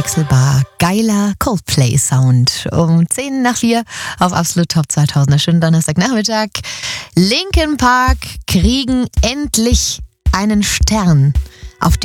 unverwechselbar geiler Coldplay-Sound. Um 10 nach 4 auf Absolut Top 2000. Schönen Donnerstagnachmittag. Linkin Park kriegen endlich einen Stern